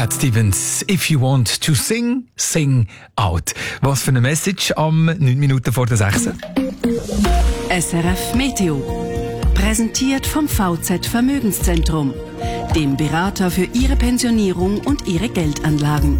Cat Stevens, if you want to sing, sing out. Was für eine Message am 9 Minuten vor der 6. SRF Meteo. Präsentiert vom VZ Vermögenszentrum, dem Berater für Ihre Pensionierung und Ihre Geldanlagen.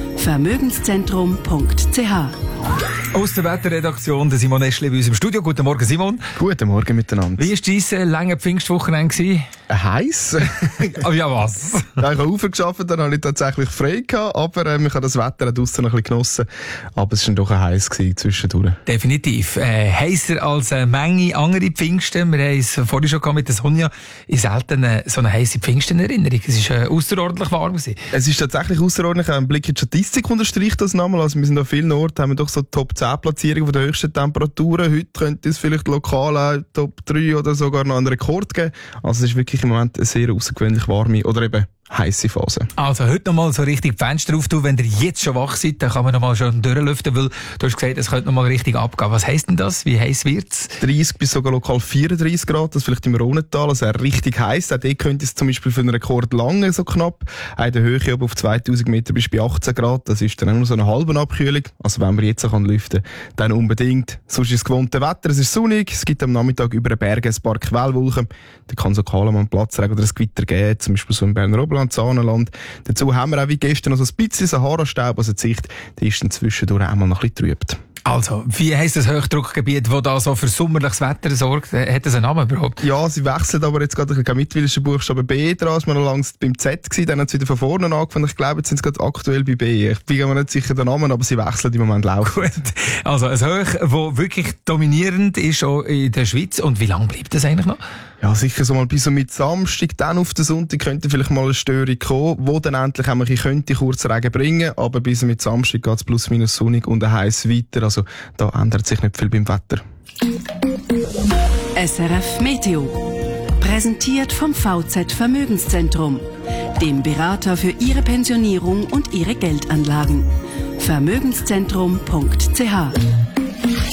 Vermögenszentrum.ch. Aus der Wetterredaktion, der Simon Eschli bei uns im Studio. Guten Morgen, Simon. Guten Morgen miteinander. Wie war dein lange Pfingstwochenende? Heiß. Aber ja, was? Ja, ich habe aufgearbeitet, dann habe ich tatsächlich frei gehabt, aber ich habe das Wetter draussen noch ein bisschen genossen. Aber es war dann doch heiß zwischendurch. Definitiv. Heißer als eine Menge andere Pfingsten. Wir haben es vorhin schon gehabt mit der Sonja. Ich selten so eine heisse Pfingsten-Erinnerung. Es war außerordentlich warm gewesen. Es ist tatsächlich außerordentlich. Ein Blick in die Statistik unterstreicht das nochmal. Also wir sind an vielen Orten, haben wir doch so Top 10 Platzierungen von der höchsten Temperaturen. Heute könnte es vielleicht lokal auch Top 3 oder sogar noch einen Rekord geben. Also es ist wirklich im Moment eine sehr außergewöhnlich warme oder eben heisse Phase. Also heute noch mal so richtig die Fenster auftun. Wenn ihr jetzt schon wach seid, dann kann man noch mal schon durchlüften, weil du hast gesagt, es könnte noch mal richtig abgehen. Was heisst denn das? Wie heiß wird's? 30 bis sogar lokal 34 Grad, das vielleicht im Rhonental, also richtig heiß. Auch dort könnte es zum Beispiel für einen Rekord lange so knapp. Auch in der Höhe oben auf 2000 Meter bis bei 18 Grad. Das ist dann auch nur so eine halbe Abkühlung. Also wenn man jetzt kann lüften, dann unbedingt. Sonst ist das gewohnte Wetter, es ist sonnig, es gibt am Nachmittag über den Bergen ein paar Quellwolken. Da kann so kaum ein Platzregen oder ein Gewitter geben, zum Beispiel so im Berner Oberland, Saanenland. Dazu haben wir auch wie gestern noch so ein bisschen Sahara-Staub, also die Sicht, die ist dann zwischendurch einmal noch ein bisschen trübt. Also, wie heisst das Hochdruckgebiet, das da so für sommerliches Wetter sorgt? Hat das einen Namen überhaupt? Ja, sie wechselt aber jetzt gerade ein mit, weil es Buchstabe B dran ist. Wir noch lange beim Z gewesen, dann hat es wieder von vorne angefangen. Ich glaube, jetzt sind sie gerade aktuell bei B. Ich bin mir nicht sicher den Namen, aber sie wechseln im Moment laufend. Gut. Also, ein Hoch, das wirklich dominierend ist auch in der Schweiz. Und wie lange bleibt das eigentlich noch? Ja, sicher so mal bis mit Samstag, dann auf den Sonntag könnte vielleicht mal eine Störung kommen, wo dann endlich einmal könnte kurz Regen bringen, aber bis mit Samstag geht es plus minus sonnig und heiß weiter, also da ändert sich nicht viel beim Wetter. SRF Meteo. Präsentiert vom VZ Vermögenszentrum, dem Berater für Ihre Pensionierung und Ihre Geldanlagen. Vermögenszentrum.ch.